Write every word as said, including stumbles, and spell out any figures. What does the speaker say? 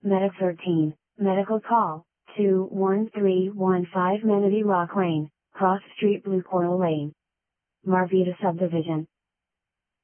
Medic thirteen, medical call, two one three one five Manatee Rock Lane, Cross Street Blue Coral Lane. Marvita Subdivision.